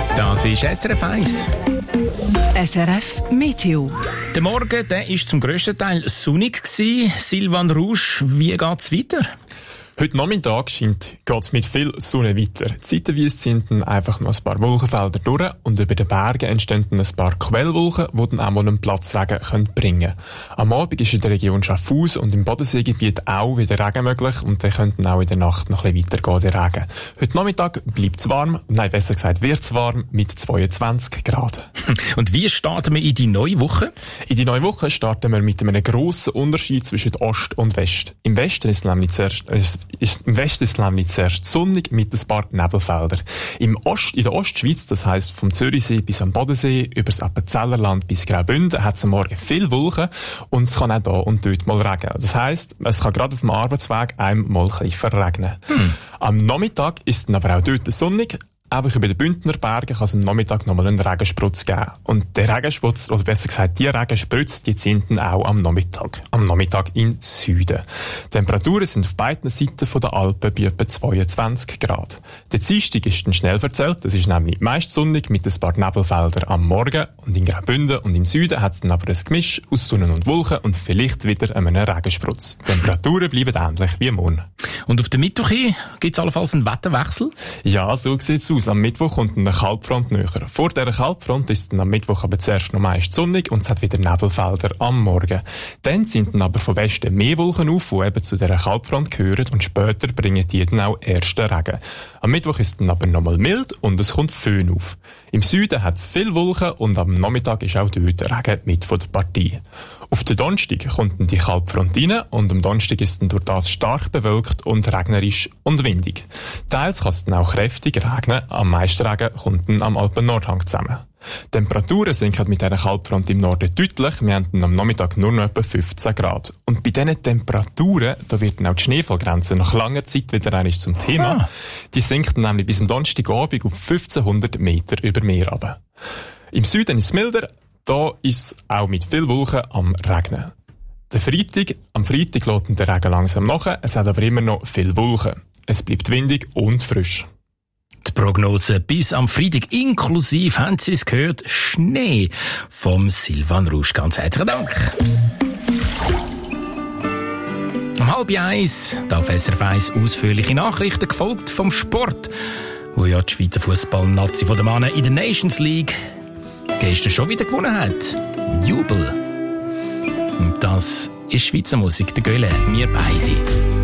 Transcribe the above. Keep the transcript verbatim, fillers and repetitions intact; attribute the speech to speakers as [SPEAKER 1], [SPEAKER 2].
[SPEAKER 1] Das ist S R F eins.
[SPEAKER 2] S R F Meteo.
[SPEAKER 1] Der Morgen der ist zum grössten Teil sonnig gewesen. Silvan Rouge, wie geht's weiter?
[SPEAKER 3] Heute Nachmittag scheint geht's mit viel Sonne weiter. Zeitweise sind dann einfach noch ein paar Wolkenfelder durch und über den Bergen entstehen dann ein paar Quellwolken, die dann auch mal einen Platzregen können bringen. Am Abend ist in der Region Schaffhausen und im Bodenseegebiet auch wieder Regen möglich und dann könnte auch in der Nacht noch ein bisschen weitergehen, der Regen. Heute Nachmittag bleibt es warm, nein, besser gesagt wird es warm mit zweiundzwanzig Grad.
[SPEAKER 1] Und wie starten wir in die neue Woche?
[SPEAKER 3] In die neue Woche starten wir mit einem grossen Unterschied zwischen Ost und West. Im Westen ist nämlich zuerst, ist, im Westen ist nämlich zuerst sonnig mit ein paar Nebelfeldern. Im Ost, in der Ostschweiz, das heisst vom Zürichsee bis am Bodensee, über das Appenzellerland bis Graubünden, hat es am Morgen viel Wolken und es kann auch da und dort mal regnen. Das heisst, es kann gerade auf dem Arbeitsweg einmal ein bisschen verregnen. Hm. Am Nachmittag ist dann aber auch dort sonnig. Einfach über den Bündner Bergen kann es am Nachmittag nochmal einen Regenspritz geben. Und der Regenspritz, oder besser gesagt, die Regenspritze, die sind dann auch am Nachmittag. Am Nachmittag im Süden. Die Temperaturen sind auf beiden Seiten von der Alpen bei etwa zweiundzwanzig Grad. Der Dienstag ist dann schnell verzählt. Das ist nämlich meist sonnig mit ein paar Nebelfeldern am Morgen. Und in Graubünden und im Süden hat es dann aber ein Gemisch aus Sonne und Wolken und vielleicht wieder einen Regenspritz. Die Temperaturen bleiben ähnlich wie morgen.
[SPEAKER 1] Und auf der Mittwoch gibt es allenfalls einen Wetterwechsel?
[SPEAKER 3] Ja, so sieht es aus. Am Mittwoch kommt eine Kaltfront näher. Vor dieser Kaltfront ist es dann am Mittwoch aber zuerst noch meist sonnig und es hat wieder Nebelfelder am Morgen. Dann sind dann aber von Westen mehr Wolken auf, die eben zu dieser Kaltfront gehören und später bringen die dann auch ersten Regen. Am Mittwoch ist es dann aber nochmal mild und es kommt Föhn auf. Im Süden hat es viel Wolken und am Nachmittag ist auch dort Regen mit von der Partie. Auf den Donnerstag kommt dann die Kaltfront rein und am Donnerstag ist es dann durch das stark bewölkt und regnerisch und windig. Teils kann es dann auch kräftig regnen, am meisten Regen kommt dann am Alpen-Nordhang zusammen. Die Temperaturen sinken mit dieser Kaltfront im Norden deutlich. Wir haben dann am Nachmittag nur noch etwa fünfzehn Grad. Und bei diesen Temperaturen, da wird dann auch die Schneefallgrenze nach langer Zeit wieder einmal zum Thema. Ah. Die sinkt dann nämlich bis am Donnerstagabend auf fünfzehnhundert Meter über Meer runter. Im Süden ist es milder, da ist es auch mit viel Wolken am Regnen. Der Freitag, am Freitag lässt der Regen langsam nach, es hat aber immer noch viel Wolken. Es bleibt windig und frisch.
[SPEAKER 1] Die Prognose bis am Freitag inklusive, haben Sie es gehört, Schnee vom Silvan Rouge. Ganz herzlichen Dank. Um halb eins auf S R F eins ausführliche Nachrichten, gefolgt vom Sport, wo ja die Schweizer Fußball-Nazi von den Männern in der Nations League gestern schon wieder gewonnen hat. Jubel. Und das ist Schweizer Musik, der Göhle, wir beide.